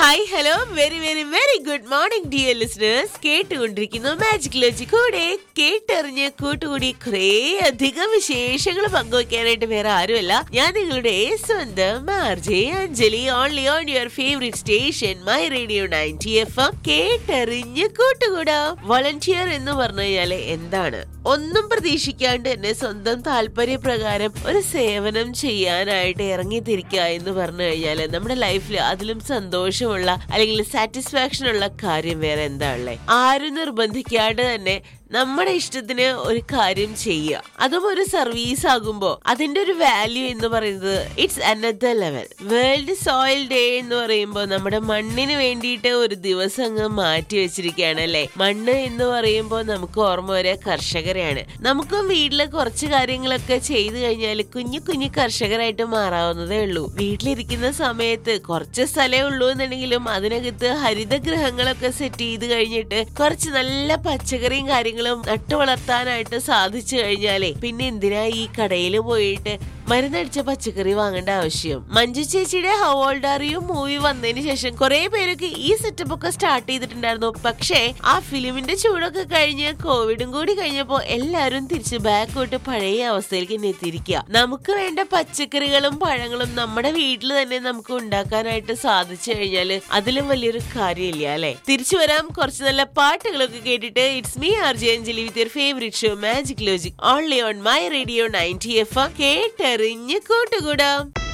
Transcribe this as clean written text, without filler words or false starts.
Hi hello very very very good morning dear listeners. കേട്ടുകൊണ്ടിരിക്കുന്നു magic ലോജി. കൂടെ കേട്ടറിഞ്ഞ് കൂട്ടുകൂടി കുറേ അധികം വിശേഷങ്ങൾ പങ്കുവയ്ക്കാനായിട്ട് വേറെ ആരുമല്ല, ഞാൻ നിങ്ങളുടെ സ്വന്തം RJ Anjali. Only on your favourite station my radio 90 FM. കേട്ടറിഞ്ഞ് കൂട്ടുകൂടാം. വോളണ്ടിയർ എന്ന് പറഞ്ഞു കഴിഞ്ഞാല് എന്താണ്? ഒന്നും പ്രതീക്ഷിക്കാണ്ട് തന്നെ സ്വന്തം താല്പര്യപ്രകാരം ഒരു സേവനം ചെയ്യാനായിട്ട് ഇറങ്ങിത്തിരിക്കുക എന്ന് പറഞ്ഞു കഴിഞ്ഞാല് നമ്മുടെ ലൈഫിൽ അതിലും സന്തോഷമുള്ള അല്ലെങ്കിൽ സാറ്റിസ്ഫാക്ഷൻ ഉള്ള കാര്യം വേറെ എന്താ ഉള്ളേ? ആരും നിർബന്ധിക്കാണ്ട് തന്നെ നമ്മുടെ ഇഷ്ടത്തിന് ഒരു കാര്യം ചെയ്യുക, അതും ഒരു സർവീസ് ആകുമ്പോ അതിന്റെ ഒരു വാല്യൂ എന്ന് പറയുന്നത് it's another level. World soil day എന്ന് പറയുമ്പോൾ നമ്മുടെ മണ്ണിന് വേണ്ടിയിട്ട് ഒരു ദിവസം അങ്ങ് മാറ്റി വെച്ചിരിക്കുകയാണ് അല്ലെ. മണ്ണ് എന്ന് പറയുമ്പോൾ നമുക്ക് ഓർമ്മ വരെ കർഷകരെയാണ്. നമുക്കും വീട്ടില് കുറച്ച് കാര്യങ്ങളൊക്കെ ചെയ്തു കഴിഞ്ഞാൽ കുഞ്ഞു കുഞ്ഞു കർഷകരായിട്ട് മാറാവുന്നതേ ഉള്ളൂ. വീട്ടിലിരിക്കുന്ന സമയത്ത് കുറച്ച് സ്ഥലമേ ഉള്ളൂ എന്നുണ്ടെങ്കിലും അതിനകത്ത് ഹരിതഗൃഹങ്ങളൊക്കെ സെറ്റ് ചെയ്ത് കഴിഞ്ഞിട്ട് കുറച്ച് നല്ല പച്ചക്കറിയും കാര്യങ്ങളും നട്ടു വളർത്താനായിട്ട് സാധിച്ചു കഴിഞ്ഞാലേ പിന്നെ എന്തിനാ ഈ കടയിൽ പോയിട്ട് മരുന്നടിച്ച പച്ചക്കറി വാങ്ങേണ്ട ആവശ്യം. മഞ്ജു ചേച്ചിയുടെ how old are you movie വന്നതിന് ശേഷം കുറെ പേരൊക്കെ ഈ സെറ്റപ്പ് ഒക്കെ സ്റ്റാർട്ട് ചെയ്തിട്ടുണ്ടായിരുന്നു. പക്ഷേ ആ ഫിലിമിന്റെ ചൂടൊക്കെ കഴിഞ്ഞ് കോവിഡും കൂടി കഴിഞ്ഞപ്പോ എല്ലാരും തിരിച്ച് ബാക്കോട്ട് പഴയ അവസ്ഥയിലേക്ക് തന്നെ എത്തിയിരിക്കുക. നമുക്ക് വേണ്ട പച്ചക്കറികളും പഴങ്ങളും നമ്മുടെ വീട്ടിൽ തന്നെ നമുക്ക് ഉണ്ടാക്കാനായിട്ട് സാധിച്ചു കഴിഞ്ഞാല് അതിലും വലിയൊരു കാര്യമില്ല അല്ലെ. തിരിച്ചു വരാം കുറച്ച് നല്ല പാട്ടുകളൊക്കെ കേട്ടിട്ട്. It's me RJ Anjali with your favourite show magic logic only on my radio 90 FM. കേട്ടറിഞ്ഞ് കൂട്ടുകൂടാം.